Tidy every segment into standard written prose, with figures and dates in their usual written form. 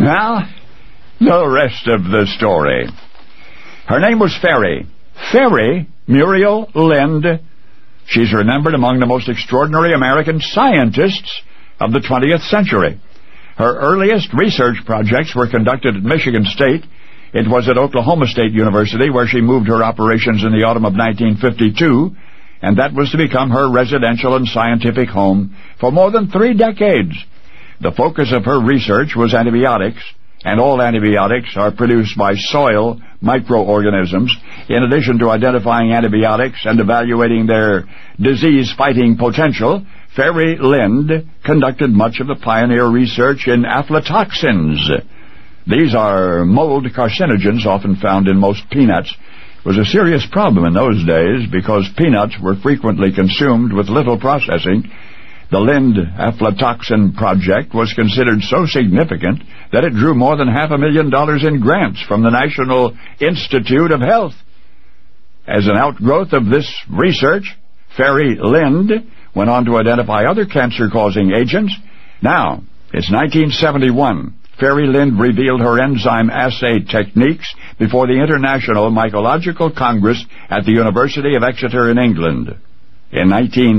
Now, the rest of the story. Her name was Fairy Muriel Lind. She's remembered among the most extraordinary American scientists of the 20th century. Her earliest research projects were conducted at Michigan State. It was at Oklahoma State University where she moved her operations in the autumn of 1952, and that was to become her residential and scientific home for more than 3 decades. The focus of her research was antibiotics, and all antibiotics are produced by soil microorganisms. In addition to identifying antibiotics and evaluating their disease-fighting potential, Fairy Lind conducted much of the pioneer research in aflatoxins. These are mold carcinogens often found in most peanuts. It was a serious problem in those days because peanuts were frequently consumed with little processing. The Lind aflatoxin project was considered so significant that it drew more than $500,000 in grants from the National Institute of Health. As an outgrowth of this research, Fairy Lind went on to identify other cancer-causing agents. Now, it's 1971. Fairy Lind revealed her enzyme assay techniques before the International Mycological Congress at the University of Exeter in England. In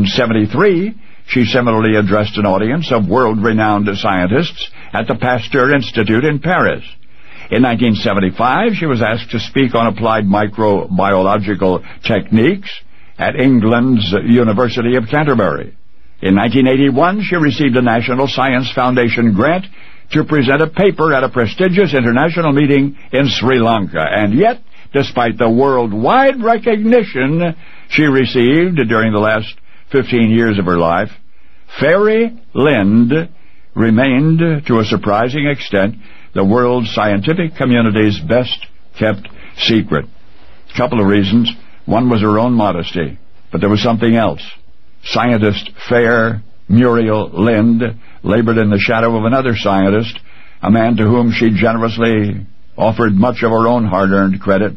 1973, she similarly addressed an audience of world-renowned scientists at the Pasteur Institute in Paris. In 1975, she was asked to speak on applied microbiological techniques at England's University of Canterbury. In 1981, she received a National Science Foundation grant to present a paper at a prestigious international meeting in Sri Lanka. And yet, despite the worldwide recognition she received during the last 15 years of her life, Fairy Lind remained, to a surprising extent, the world scientific community's best-kept secret. A couple of reasons. One was her own modesty, but there was something else. Scientist Fairy Muriel Lind labored in the shadow of another scientist, a man to whom she generously offered much of her own hard-earned credit,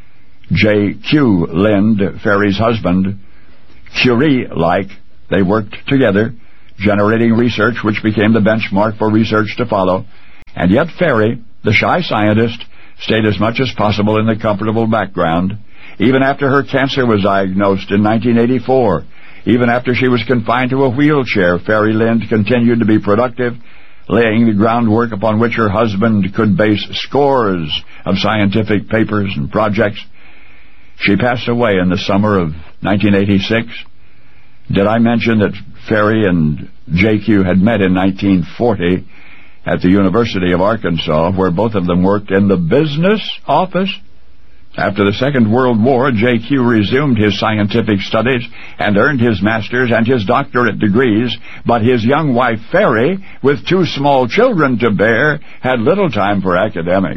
J.Q. Lind, Fairy's husband. Curie-like, they worked together, generating research which became the benchmark for research to follow. And yet Fairy, the shy scientist, stayed as much as possible in the comfortable background. Even after her cancer was diagnosed in 1984, even after she was confined to a wheelchair, Fairy Lind continued to be productive, laying the groundwork upon which her husband could base scores of scientific papers and projects. She passed away in the summer of 1986. Did I mention that Fairy and J.Q. had met in 1940 at the University of Arkansas, where both of them worked in the business office? After the Second World War, J.Q. resumed his scientific studies and earned his master's and his doctorate degrees, but his young wife, Fairy, with 2 small children to bear, had little time for academics.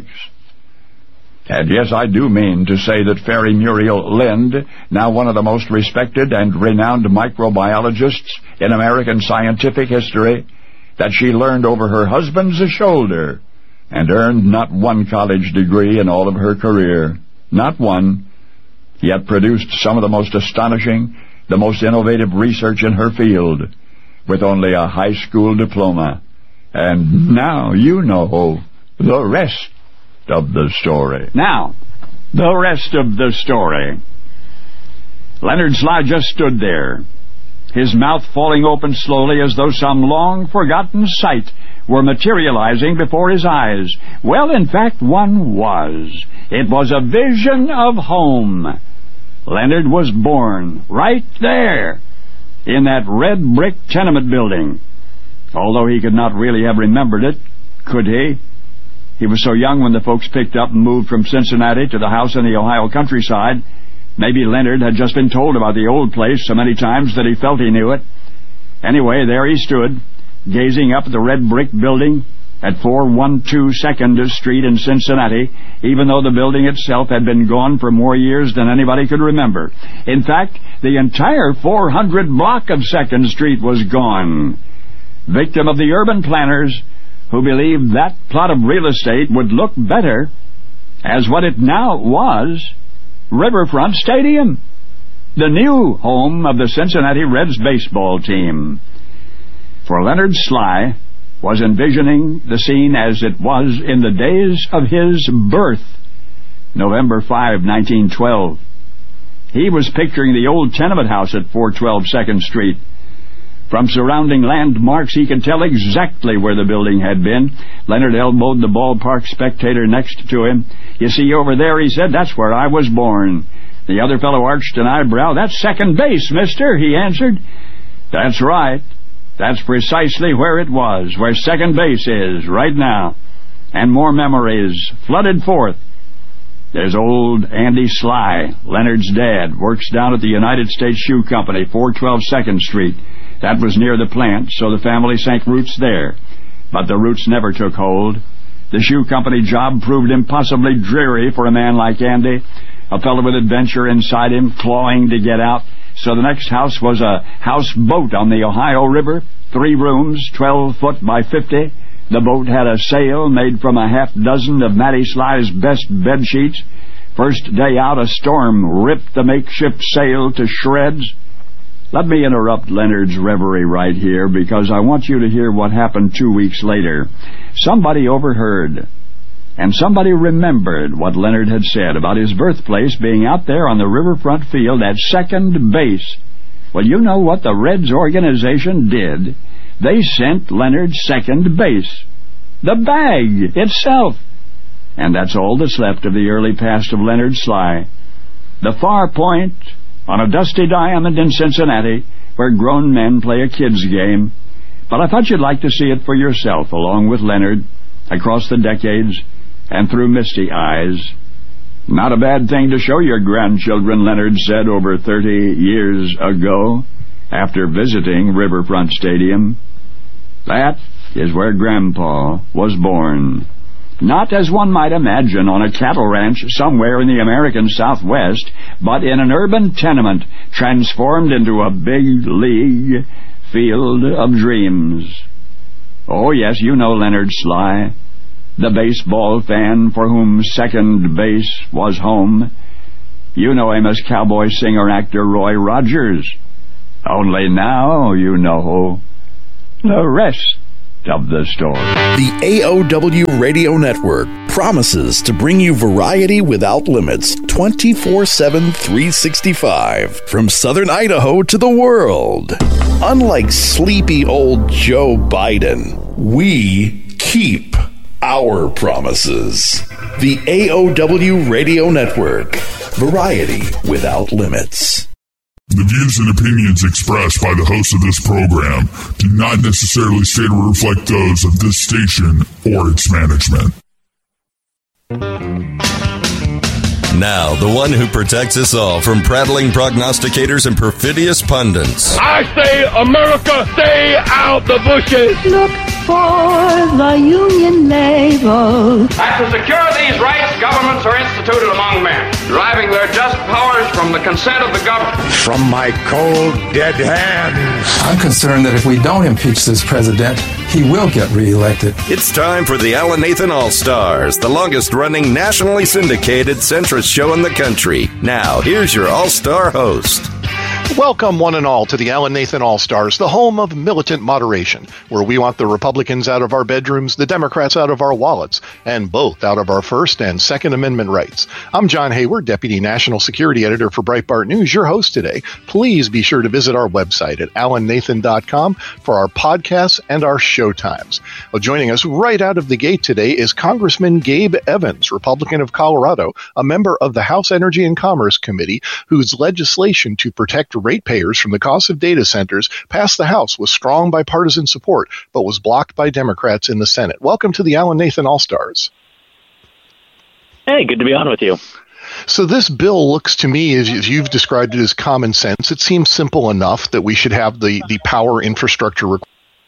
And yes, I do mean to say that Fairy Muriel Lind, now one of the most respected and renowned microbiologists in American scientific history, that she learned over her husband's shoulder and earned not one college degree in all of her career. Not one, yet produced some of the most astonishing, the most innovative research in her field, with only a high school diploma. And now you know the rest of the story. Now, the rest of the story. Leonard Sly just stood there, his mouth falling open slowly as though some long-forgotten sight were materializing before his eyes. Well, in fact, one was. It was a vision of home. Leonard was born right there in that red brick tenement building. Although he could not really have remembered it, could he? He was so young when the folks picked up and moved from Cincinnati to the house in the Ohio countryside. Maybe Leonard had just been told about the old place so many times that he felt he knew it. Anyway, there he stood, gazing up at the red brick building at 412 2nd Street in Cincinnati, even though the building itself had been gone for more years than anybody could remember. In fact, the entire 400 block of 2nd Street was gone. Victim of the urban planners who believed that plot of real estate would look better as what it now was, Riverfront Stadium, the new home of the Cincinnati Reds baseball team. For Leonard Sly, was envisioning the scene as it was in the days of his birth, November 5, 1912. He was picturing the old tenement house at 412 2nd Street. From surrounding landmarks, he could tell exactly where the building had been. Leonard elbowed the ballpark spectator next to him. "You see over there," he said, "that's where I was born." The other fellow arched an eyebrow. "That's second base, mister," he answered. "That's right. That's precisely where it was, where second base is right now." And more memories flooded forth. There's old Andy Sly, Leonard's dad, works down at the United States Shoe Company, 412 2nd Street. That was near the plant, so the family sank roots there. But the roots never took hold. The shoe company job proved impossibly dreary for a man like Andy, a fellow with adventure inside him, clawing to get out. So the next house was a houseboat on the Ohio River, 3 rooms, 12 foot by 50. The boat had a sail made from a half dozen of Matty Sly's best bed sheets. First day out, a storm ripped the makeshift sail to shreds. Let me interrupt Leonard's reverie right here, because I want you to hear what happened 2 weeks later. Somebody overheard, and somebody remembered what Leonard had said about his birthplace being out there on the riverfront field at second base. Well, you know what the Reds organization did? They sent Leonard second base. The bag itself. And that's all that's left of the early past of Leonard Sly. The far point on a dusty diamond in Cincinnati, where grown men play a kid's game. But I thought you'd like to see it for yourself, along with Leonard, across the decades and through misty eyes. Not a bad thing to show your grandchildren, Leonard said over 30 years ago, after visiting Riverfront Stadium. That is where Grandpa was born. Not, as one might imagine, on a cattle ranch somewhere in the American Southwest, but in an urban tenement transformed into a big league field of dreams. Oh, yes, you know Leonard Sly, the baseball fan for whom second base was home. You know him as cowboy singer-actor Roy Rogers. Only now you know the rest of the story. The AOW Radio Network promises to bring you variety without limits, 24/7, 365, from southern Idaho to the world. Unlike sleepy old Joe Biden, we keep our promises. The AOW Radio Network, variety without limits. The views and opinions expressed by the host of this program do not necessarily state or reflect those of this station or its management. Now, the one who protects us all from prattling prognosticators and perfidious pundits. I say, America, stay out the bushes. Look for the Union label. And to secure these rights, governments are instituted among men, deriving their just powers from the consent of the governed. From my cold, dead hands. I'm concerned that if we don't impeach this president, he will get reelected. It's time for the Alan Nathan All-Stars, the longest-running, nationally syndicated centrist show in the country. Now, here's your all-star host. Welcome, one and all, to the Alan Nathan All-Stars, the home of militant moderation, where we want the Republicans out of our bedrooms, the Democrats out of our wallets, and both out of our First and Second Amendment rights. I'm John Hayward, Deputy National Security Editor for Breitbart News, your host today. Please be sure to visit our website at alannathan.com for our podcasts and our show times. Well, joining us right out of the gate today is Congressman Gabe Evans, Republican of Colorado, a member of the House Energy and Commerce Committee, whose legislation to protect ratepayers from the cost of data centers passed the House with strong bipartisan support, but was blocked by Democrats in the Senate. Welcome to the Alan Nathan All-Stars. Hey, good to be on with you. So this bill looks to me, as you've described it, as common sense. It seems simple enough that we should have the power infrastructure required.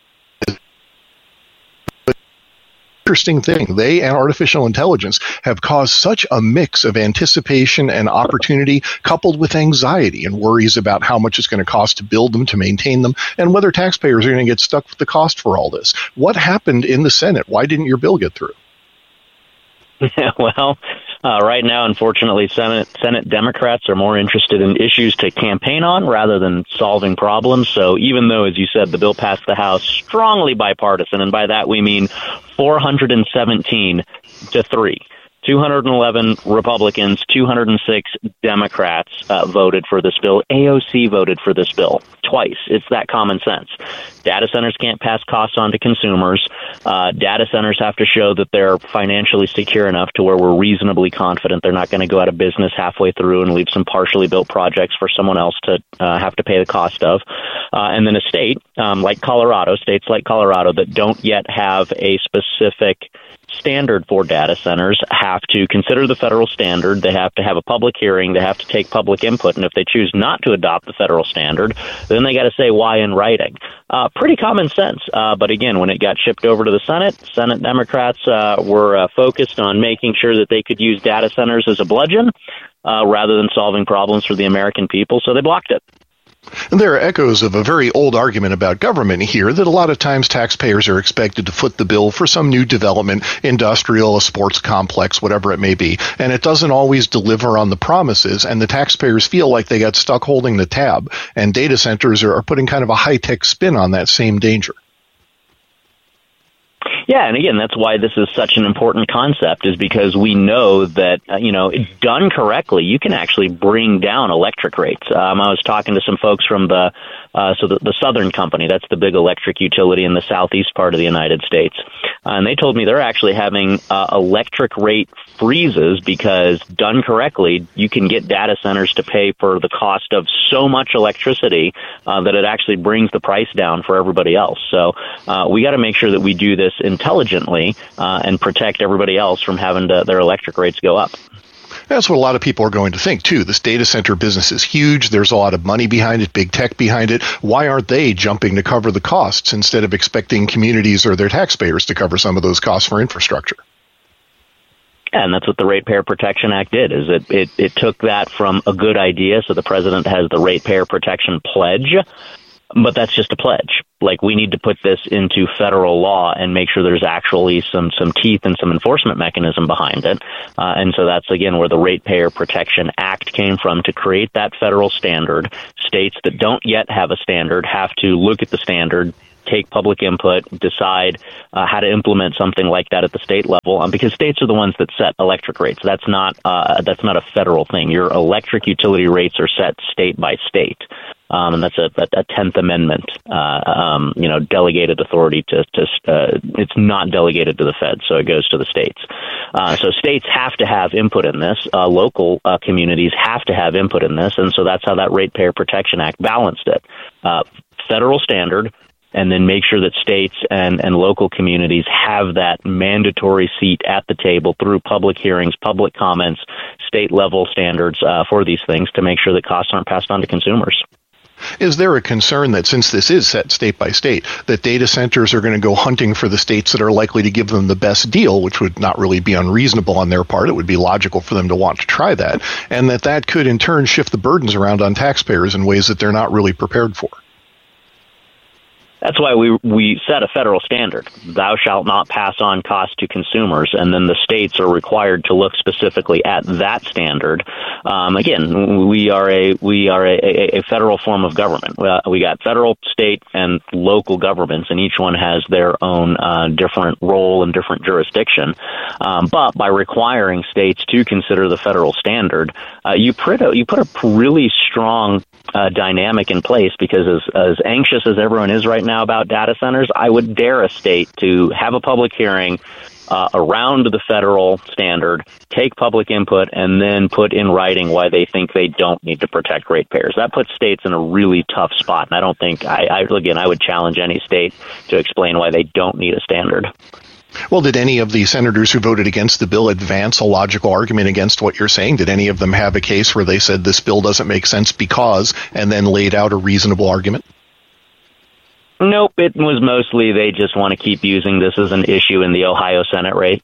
Interesting thing, they and artificial intelligence have caused such a mix of anticipation and opportunity, coupled with anxiety and worries about how much it's going to cost to build them, to maintain them, and whether taxpayers are going to get stuck with the cost for all this. What happened in the Senate? Why didn't your bill get through? Well, Right now, unfortunately, Senate Democrats are more interested in issues to campaign on rather than solving problems. So even though, as you said, the bill passed the House strongly bipartisan, and by that we mean 417 to 3. 211 Republicans, 206 Democrats voted for this bill. AOC voted for this bill twice. It's that common sense. Data centers can't pass costs on to consumers. Data centers have to show that they're financially secure enough to where we're reasonably confident they're not going to go out of business halfway through and leave some partially built projects for someone else to have to pay the cost of. And then a state like Colorado, states like Colorado that don't yet have a specific standard for data centers have to consider the federal standard. They have to have a public hearing. They have to take public input. And if they choose not to adopt the federal standard, then they got to say why in writing. Pretty common sense. But again, when it got shipped over to the Senate Democrats were focused on making sure that they could use data centers as a bludgeon rather than solving problems for the American people. So they blocked it. And there are echoes of a very old argument about government here that a lot of times taxpayers are expected to foot the bill for some new development, industrial, a sports complex, whatever it may be. And it doesn't always deliver on the promises, and the taxpayers feel like they got stuck holding the tab. And data centers are putting kind of a high-tech spin on that same danger. Yeah, and again, that's why this is such an important concept, is because we know that, done correctly, you can actually bring down electric rates. I was talking to some folks from the Southern Company. That's the big electric utility in the southeast part of the United States. And they told me they're actually having electric rate freezes because, done correctly, you can get data centers to pay for the cost of so much electricity that it actually brings the price down for everybody else. So we got to make sure that we do this intelligently and protect everybody else from having their electric rates go up. That's what a lot of people are going to think, too. This data center business is huge. There's a lot of money behind it, big tech behind it. Why aren't they jumping to cover the costs instead of expecting communities or their taxpayers to cover some of those costs for infrastructure? And that's what the Ratepayer Protection Act did, is it took that from a good idea. So the president has the Ratepayer Protection Pledge, but that's just a pledge. Like, we need to put this into federal law and make sure there's actually some teeth and some enforcement mechanism behind it. And so that's, again, where the Ratepayer Protection Act came from, to create that federal standard. States that don't yet have a standard have to look at the standard, take public input, decide how to implement something like that at the state level, because states are the ones that set electric rates. That's not a federal thing. Your electric utility rates are set state by state. And that's a 10th Amendment, delegated authority it's not delegated to the feds, so it goes to the states. So states have to have input in this. Local communities have to have input in this. And so that's how that Ratepayer Protection Act balanced it. Federal standard, and then make sure that states and local communities have that mandatory seat at the table through public hearings, public comments, state-level standards for these things to make sure that costs aren't passed on to consumers. Is there a concern that, since this is set state by state, that data centers are going to go hunting for the states that are likely to give them the best deal, which would not really be unreasonable on their part? It would be logical for them to want to try that, and that could in turn shift the burdens around on taxpayers in ways that they're not really prepared for. That's why we set a federal standard. Thou shalt not pass on costs to consumers, and then the states are required to look specifically at that standard. Again, we are a federal form of government. We got federal, state, and local governments, and each one has their own different role and different jurisdiction. But by requiring states to consider the federal standard, you put a really strong dynamic in place, because as anxious as everyone is right now about data centers, I would dare a state to have a public hearing around the federal standard, take public input, and then put in writing why they think they don't need to protect ratepayers. That puts states in a really tough spot, and I don't think, I would challenge any state to explain why they don't need a standard. Well, did any of the senators who voted against the bill advance a logical argument against what you're saying? Did any of them have a case where they said this bill doesn't make sense because, and then laid out a reasonable argument? Nope, it was mostly they just want to keep using this as an issue in the Ohio Senate race.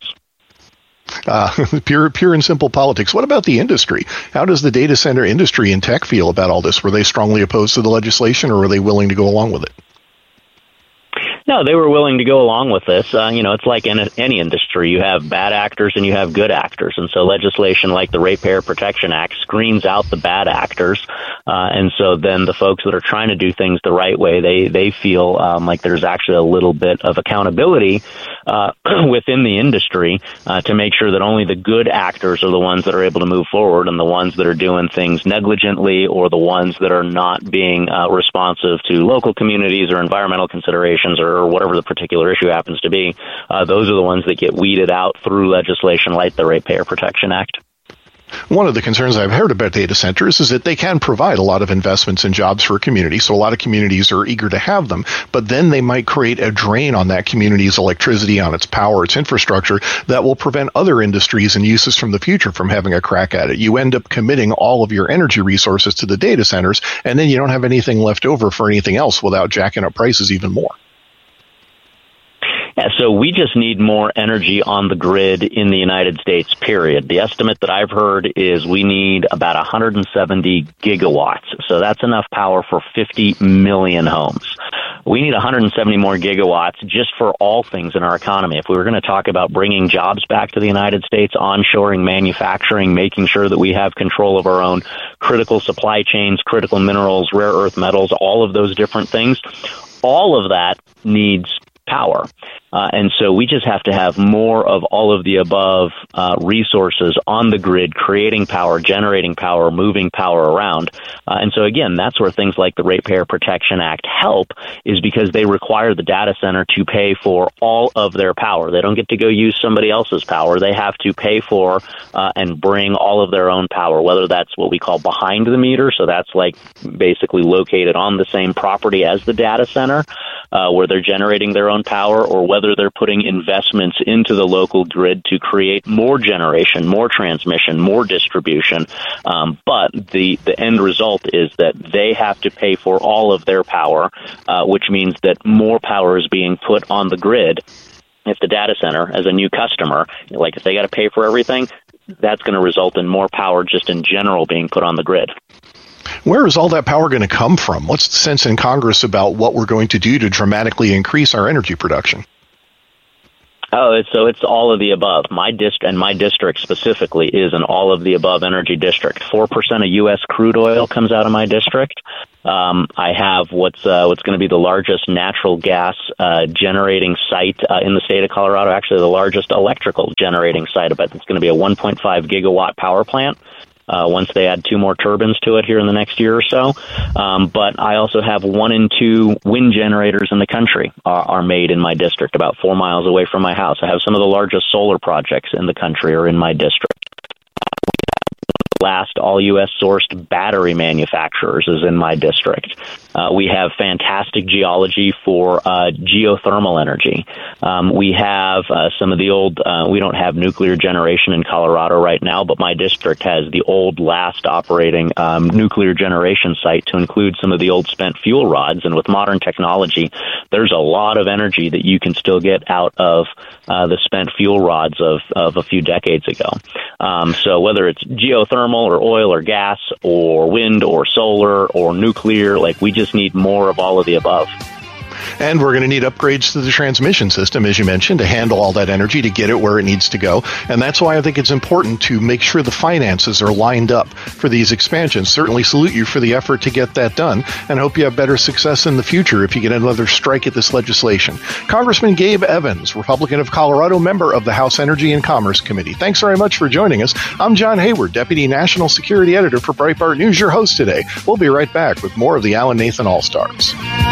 Pure and simple politics. What about the industry? How does the data center industry and tech feel about all this? Were they strongly opposed to the legislation, or were they willing to go along with it? No, they were willing to go along with this. It's like in any industry. You have bad actors and you have good actors. And so legislation like the Ratepayer Protection Act screens out the bad actors. And so then the folks that are trying to do things the right way, they feel like there's actually a little bit of accountability within the industry to make sure that only the good actors are the ones that are able to move forward, and the ones that are doing things negligently or the ones that are not being responsive to local communities or environmental considerations or whatever the particular issue happens to be, those are the ones that get weeded out through legislation like the Ratepayer Protection Act. One of the concerns I've heard about data centers is that they can provide a lot of investments and jobs for a community, so a lot of communities are eager to have them, but then they might create a drain on that community's electricity, on its power, its infrastructure, that will prevent other industries and uses from the future from having a crack at it. You end up committing all of your energy resources to the data centers, and then you don't have anything left over for anything else without jacking up prices even more. Yeah, so we just need more energy on the grid in the United States, period. The estimate that I've heard is we need about 170 gigawatts. So that's enough power for 50 million homes. We need 170 more gigawatts just for all things in our economy. If we were going to talk about bringing jobs back to the United States, onshoring manufacturing, making sure that we have control of our own critical supply chains, critical minerals, rare earth metals, all of those different things, all of that needs power. And so we just have to have more of all of the above resources on the grid, creating power, generating power, moving power around. And so, again, that's where things like the Ratepayer Protection Act help, is because they require the data center to pay for all of their power. They don't get to go use somebody else's power. They have to pay for and bring all of their own power, whether that's what we call behind the meter. So that's like basically located on the same property as the data center, where they're generating their own power, or whether they're putting investments into the local grid to create more generation, more transmission, more distribution. But the end result is that they have to pay for all of their power, which means that more power is being put on the grid. If the data center, as a new customer, like if they got to pay for everything, that's going to result in more power just in general being put on the grid. Where is all that power going to come from? What's the sense in Congress about what we're going to do to dramatically increase our energy production? So it's all of the above. My district specifically is an all of the above energy district. 4% of U.S. crude oil comes out of my district. I have what's going to be the largest natural gas generating site in the state of Colorado. Actually, the largest electrical generating site. But it's going to be a 1.5 gigawatt power plant. Once they add 2 more turbines to it here in the next year or so. But I also have 1 and 2 wind generators in the country are made in my district, about 4 miles away from my house. I have some of the largest solar projects in the country are in my district. Last all U.S. sourced battery manufacturers is in my district. We have fantastic geology for geothermal energy. We have some of the old, we don't have nuclear generation in Colorado right now, but my district has the old last operating nuclear generation site to include some of the old spent fuel rods. And with modern technology, there's a lot of energy that you can still get out of the spent fuel rods of a few decades ago. So whether it's geothermal or oil or gas or wind or solar or nuclear, like we just need more of all of the above. And we're going to need upgrades to the transmission system, as you mentioned, to handle all that energy, to get it where it needs to go. And that's why I think it's important to make sure the finances are lined up for these expansions. Certainly salute you for the effort to get that done, and hope you have better success in the future if you get another strike at this legislation. Congressman Gabe Evans, Republican of Colorado, member of the House Energy and Commerce Committee. Thanks very much for joining us. I'm John Hayward, Deputy National Security Editor for Breitbart News, your host today. We'll be right back with more of the Alan Nathan All-Stars.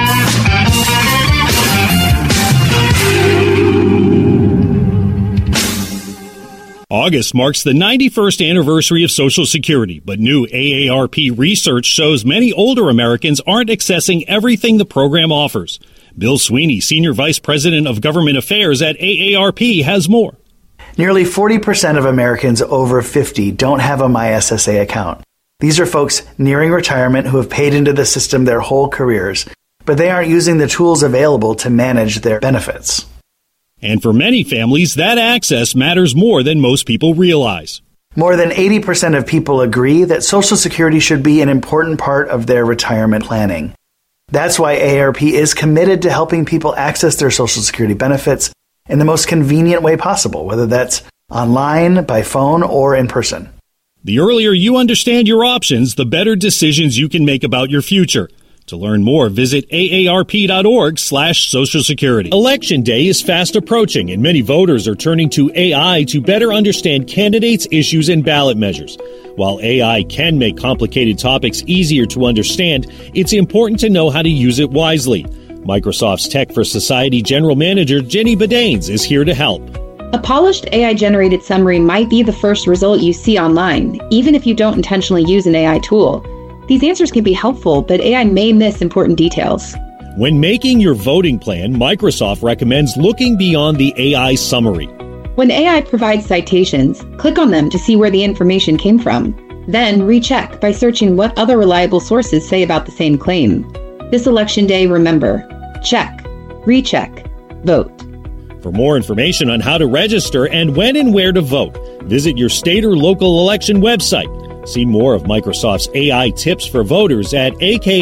August marks the 91st anniversary of Social Security, but new AARP research shows many older Americans aren't accessing everything the program offers. Bill Sweeney, Senior Vice President of Government Affairs at AARP, has more. Nearly 40% of Americans over 50 don't have a MySSA account. These are folks nearing retirement who have paid into the system their whole careers, but they aren't using the tools available to manage their benefits. And for many families, that access matters more than most people realize. More than 80% of people agree that Social Security should be an important part of their retirement planning. That's why AARP is committed to helping people access their Social Security benefits in the most convenient way possible, whether that's online, by phone, or in person. The earlier you understand your options, the better decisions you can make about your future. To learn more, visit aarp.org/Social Security. Election day is fast approaching, and many voters are turning to AI to better understand candidates, issues, and ballot measures. While AI can make complicated topics easier to understand, it's important to know how to use it wisely. Microsoft's Tech for Society General Manager Jenny Badanes is here to help. A polished AI-generated summary might be the first result you see online, even if you don't intentionally use an AI tool. These answers can be helpful, but AI may miss important details. When making your voting plan, Microsoft recommends looking beyond the AI summary. When AI provides citations, click on them to see where the information came from. Then recheck by searching what other reliable sources say about the same claim. This election day, remember, check, recheck, vote. For more information on how to register and when and where to vote, visit your state or local election website. See more of Microsoft's AI tips for voters at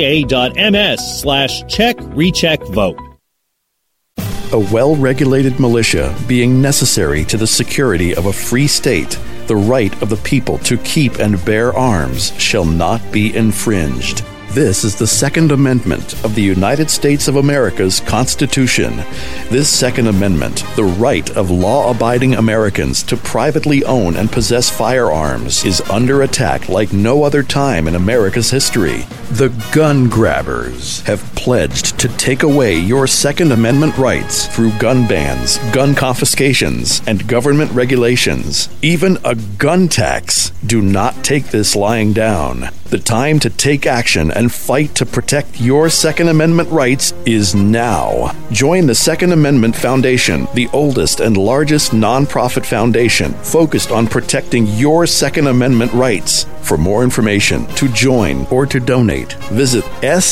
aka.ms/check-recheck-vote. A well-regulated militia being necessary to the security of a free state, the right of the people to keep and bear arms shall not be infringed. This is the Second Amendment of the United States of America's Constitution. This Second Amendment, the right of law-abiding Americans to privately own and possess firearms, is under attack like no other time in America's history. The gun grabbers have pledged to take away your Second Amendment rights through gun bans, gun confiscations, and government regulations. Even a gun tax. Do not take this lying down. The time to take action and fight to protect your Second Amendment rights is now. Join the Second Amendment Foundation, the oldest and largest nonprofit foundation focused on protecting your Second Amendment rights. For more information, to join, or to donate, visit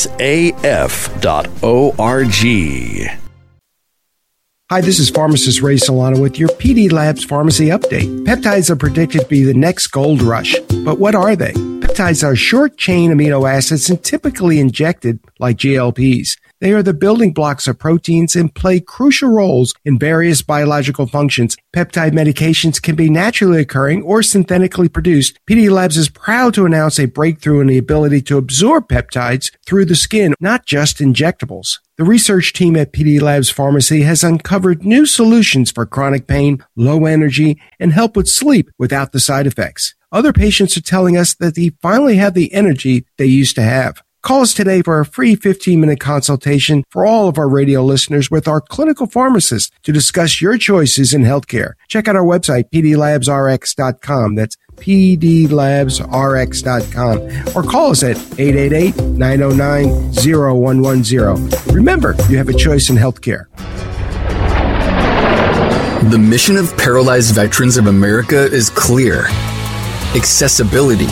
saf.org. Hi, this is pharmacist Ray Solano with your PD Labs Pharmacy Update. Peptides are predicted to be the next gold rush. But what are they? Peptides are short-chain amino acids and typically injected like GLPs. They are the building blocks of proteins and play crucial roles in various biological functions. Peptide medications can be naturally occurring or synthetically produced. PD Labs is proud to announce a breakthrough in the ability to absorb peptides through the skin, not just injectables. The research team at PD Labs Pharmacy has uncovered new solutions for chronic pain, low energy, and help with sleep without the side effects. Other patients are telling us that they finally have the energy they used to have. Call us today for a free 15-minute consultation for all of our radio listeners with our clinical pharmacist to discuss your choices in healthcare. Check out our website, pdlabsrx.com. That's pdlabsrx.com. Or call us at 888-909-0110. Remember, you have a choice in healthcare. The mission of Paralyzed Veterans of America is clear. Accessibility.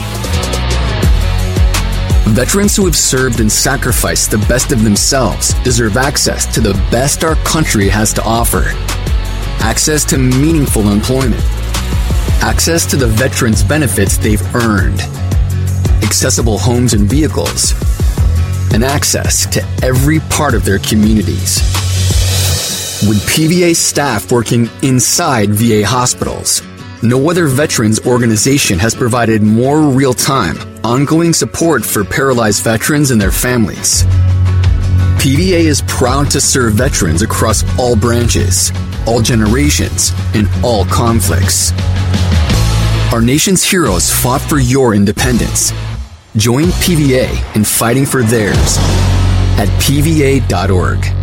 Veterans who have served and sacrificed the best of themselves deserve access to the best our country has to offer. Access to meaningful employment. Access to the veterans' benefits they've earned. Accessible homes and vehicles. And access to every part of their communities. With PVA staff working inside VA hospitals, no other veterans organization has provided more real-time, ongoing support for paralyzed veterans and their families. PVA is proud to serve veterans across all branches, all generations, and all conflicts. Our nation's heroes fought for your independence. Join PVA in fighting for theirs at PVA.org.